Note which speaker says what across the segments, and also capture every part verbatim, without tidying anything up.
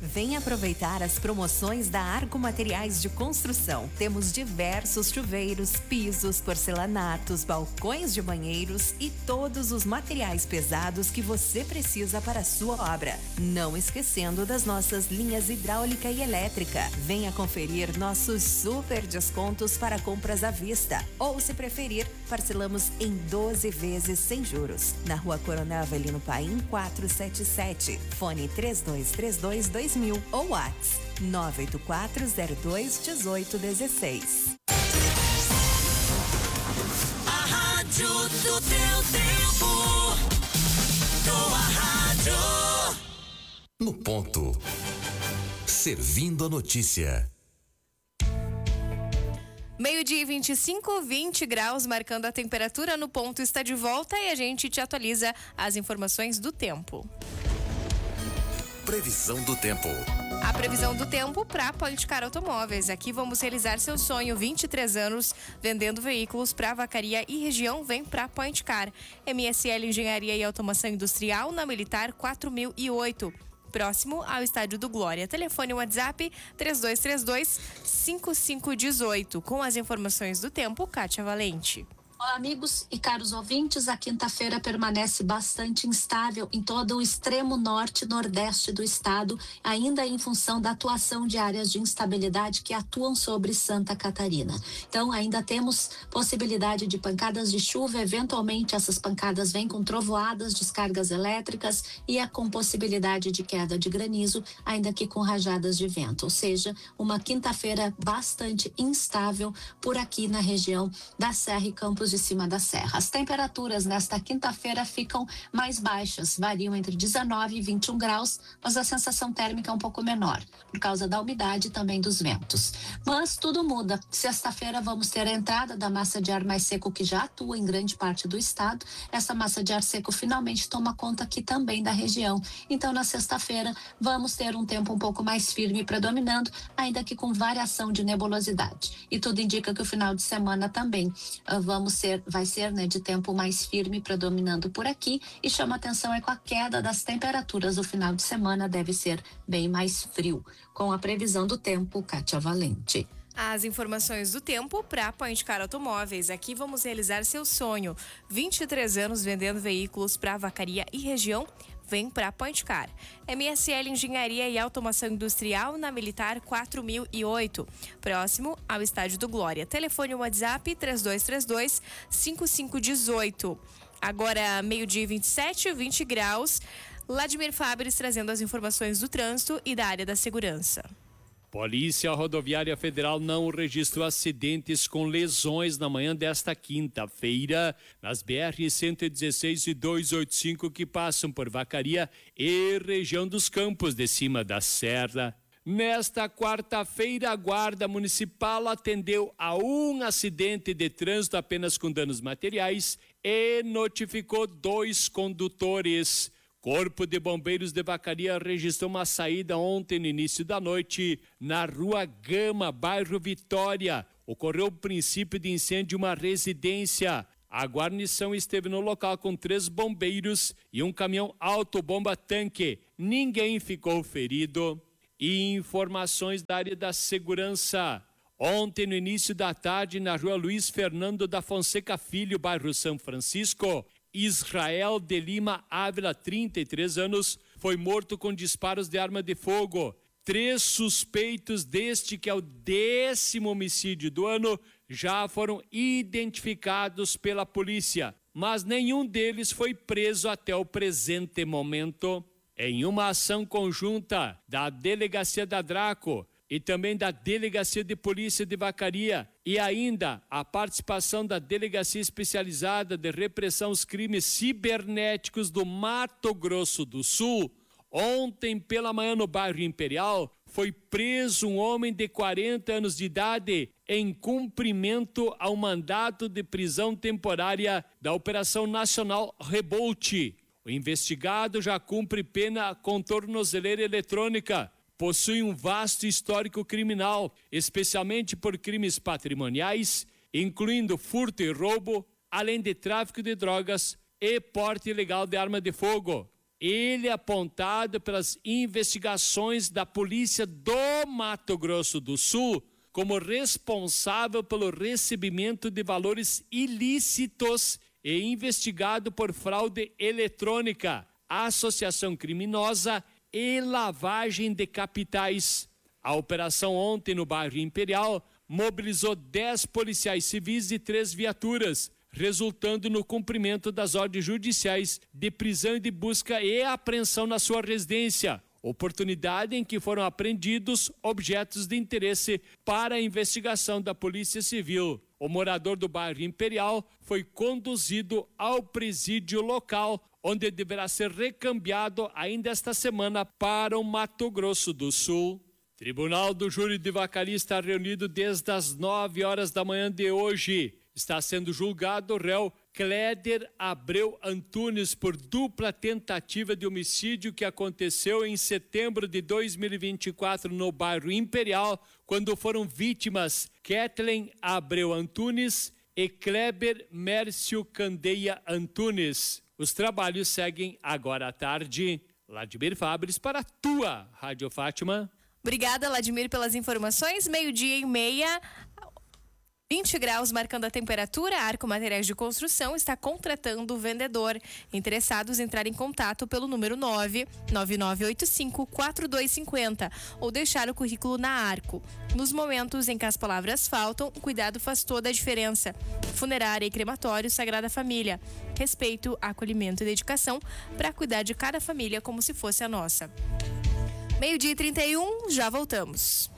Speaker 1: Venha aproveitar as promoções da Arco Materiais de Construção. Temos diversos chuveiros, pisos, porcelanatos, balcões de banheiros e todos os materiais pesados que você precisa para a sua obra. Não esquecendo das nossas linhas hidráulica e elétrica. Venha conferir nossos super descontos para compras à vista. Ou, se preferir, parcelamos em doze vezes sem juros. Na Rua Coronel Avelino Paim, quatrocentos e setenta e sete. Fone três dois três dois dois mil ou WhatsApp nove oito quatro zero dois um oito um seis.
Speaker 2: A rádio do teu tempo. Tua rádio.
Speaker 3: No ponto. Servindo a notícia.
Speaker 4: Meio-dia e vinte e cinco, vinte graus, marcando a temperatura no ponto, está de volta e a gente te atualiza as informações do tempo.
Speaker 3: Previsão do tempo.
Speaker 4: A previsão do tempo para Politicar Automóveis. Aqui vamos realizar seu sonho. vinte e três anos vendendo veículos para Vacaria e região. Vem para Politicar. M S L Engenharia e Automação Industrial na Militar quatro mil e oito. Próximo ao Estádio do Glória. Telefone WhatsApp três dois três dois cinco cinco um oito. Com as informações do tempo, Kátia Valente.
Speaker 5: Olá, amigos e caros ouvintes. A quinta-feira permanece bastante instável em todo o extremo norte e nordeste do estado, ainda em função da atuação de áreas de instabilidade que atuam sobre Santa Catarina. Então, ainda temos possibilidade de pancadas de chuva. Eventualmente, essas pancadas vêm com trovoadas, descargas elétricas e é com possibilidade de queda de granizo, ainda que com rajadas de vento. Ou seja, uma quinta-feira bastante instável por aqui na região da Serra e Campos de Cima da Serra. As temperaturas nesta quinta-feira ficam mais baixas, variam entre dezenove e vinte e um graus, mas a sensação térmica é um pouco menor, por causa da umidade e também dos ventos. Mas tudo muda. Sexta-feira vamos ter a entrada da massa de ar mais seco que já atua em grande parte do estado. Essa massa de ar seco finalmente toma conta aqui também da região. Então, na sexta-feira, vamos ter um tempo um pouco mais firme predominando, ainda que com variação de nebulosidade. E tudo indica que o final de semana também uh, vamos Ser, vai ser né, de tempo mais firme predominando por aqui, e chama atenção é com a queda das temperaturas. O final de semana deve ser bem mais frio. Com a previsão do tempo, Kátia Valente.
Speaker 4: As informações do tempo para Politicar Automóveis. Aqui vamos realizar seu sonho. vinte e três anos vendendo veículos para Vacaria e região. Vem para Politicar. M S L Engenharia e Automação Industrial na Militar quatro mil e oito. Próximo ao Estádio do Glória. Telefone WhatsApp três dois três dois cinco cinco um oito. Agora, meio-dia e vinte e sete, vinte graus. Vladimir Fabres trazendo as informações do trânsito e da área da segurança.
Speaker 6: Polícia Rodoviária Federal não registrou acidentes com lesões na manhã desta quinta-feira nas B R cento e dezesseis e duzentos e oitenta e cinco que passam por Vacaria e região dos Campos de Cima da Serra. Nesta quarta-feira, a Guarda Municipal atendeu a um acidente de trânsito apenas com danos materiais e notificou dois condutores. Corpo de Bombeiros de Vacaria registrou uma saída ontem no início da noite na Rua Gama, bairro Vitória. Ocorreu o princípio de incêndio de uma residência. A guarnição esteve no local com três bombeiros e um caminhão autobomba-tanque. Ninguém ficou ferido. E informações da área da segurança. Ontem, no início da tarde, na Rua Luiz Fernando da Fonseca Filho, bairro São Francisco, Israel de Lima Ávila, trinta e três anos, foi morto com disparos de arma de fogo. Três suspeitos deste, que é o décimo homicídio do ano, já foram identificados pela polícia, mas nenhum deles foi preso até o presente momento. Em uma ação conjunta da Delegacia da Draco e também da Delegacia de Polícia de Vacaria e ainda a participação da Delegacia Especializada de Repressão aos Crimes Cibernéticos do Mato Grosso do Sul, ontem pela manhã no bairro Imperial, foi preso um homem de quarenta anos de idade em cumprimento ao mandato de prisão temporária da Operação Nacional Rebote. O investigado já cumpre pena com tornozeleira eletrônica. Possui um vasto histórico criminal, especialmente por crimes patrimoniais, incluindo furto e roubo, além de tráfico de drogas e porte ilegal de arma de fogo. Ele é apontado pelas investigações da polícia do Mato Grosso do Sul como responsável pelo recebimento de valores ilícitos e investigado por fraude eletrônica, associação criminosa e lavagem de capitais. A operação ontem no bairro Imperial mobilizou dez policiais civis e três viaturas, resultando no cumprimento das ordens judiciais de prisão e de busca e apreensão na sua residência, oportunidade em que foram apreendidos objetos de interesse para a investigação da Polícia Civil. O morador do bairro Imperial foi conduzido ao presídio local, onde deverá ser recambiado ainda esta semana para o Mato Grosso do Sul. Tribunal do Júri de Vacaria está reunido desde as nove horas da manhã de hoje. Está sendo julgado o réu Cléder Abreu Antunes por dupla tentativa de homicídio que aconteceu em setembro de dois mil e vinte e quatro no bairro Imperial, quando foram vítimas Kathleen Abreu Antunes e Kleber Mércio Candeia Antunes. Os trabalhos seguem agora à tarde. Vladimir Fabres para a tua Rádio Fátima.
Speaker 4: Obrigada, Vladimir, pelas informações. Meio-dia e meia. vinte graus marcando a temperatura. A Arco Materiais de Construção está contratando o vendedor. Interessados entrar em contato pelo número nove nove nove oito cinco quatro dois cinco zero ou deixar o currículo na Arco. Nos momentos em que as palavras faltam, o cuidado faz toda a diferença. Funerária e crematório Sagrada Família. Respeito, acolhimento e dedicação para cuidar de cada família como se fosse a nossa. Meio-dia e trinta e um, já voltamos.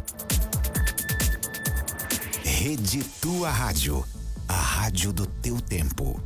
Speaker 7: Rede Tua Rádio, a rádio do teu tempo.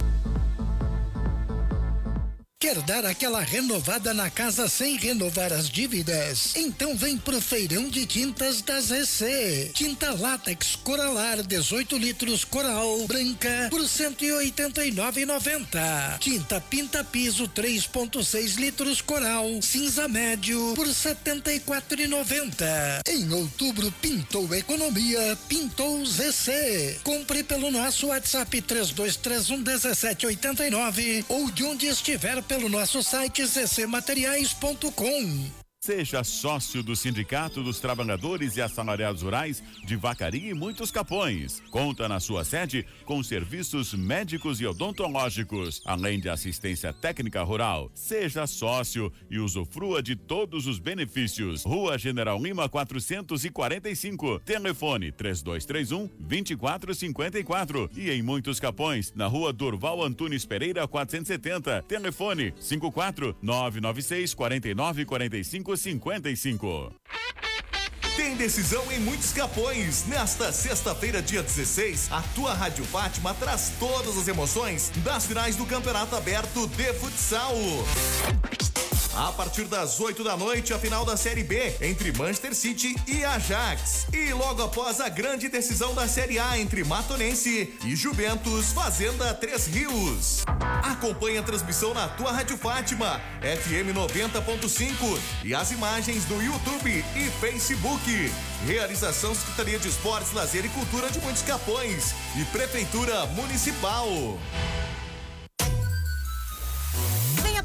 Speaker 8: Quer dar aquela renovada na casa sem renovar as dívidas? Então vem pro Feirão de Tintas da Z C. Tinta látex Coralar dezoito litros Coral branca por cento e oitenta e nove reais e noventa centavos. Tinta Pinta Piso três ponto seis litros Coral cinza médio por setenta e quatro reais e noventa centavos. Em outubro pintou economia, pintou Z C. Compre pelo nosso WhatsApp três dois três um um sete oito nove ou de onde estiver pelo nosso site z c materiais ponto com.
Speaker 9: Seja sócio do Sindicato dos Trabalhadores e Assalariados Rurais de Vacaria e Muitos Capões. Conta na sua sede com serviços médicos e odontológicos, além de assistência técnica rural. Seja sócio e usufrua de todos os benefícios. Rua General Lima quatrocentos e quarenta e cinco. Telefone três dois três um, dois quatro cinco quatro. E em Muitos Capões, na Rua Durval Antunes Pereira quatrocentos e setenta. Telefone cinco quatro nove nove seis quatro nove quatro cinco cinquenta e cinco.
Speaker 10: Tem decisão em Muitos Capões. Nesta sexta-feira, dia dezesseis, a tua Rádio Fátima traz todas as emoções das finais do Campeonato Aberto de Futsal. A partir das oito da noite, a final da Série B entre Manchester City e Ajax. E logo após a grande decisão da Série A entre Matonense e Juventus Fazenda Três Rios. Acompanhe a transmissão na tua Rádio Fátima, F M noventa ponto cinco e as imagens no YouTube e Facebook. Realização Secretaria de Esportes, Lazer e Cultura de Muitos Capões e Prefeitura Municipal.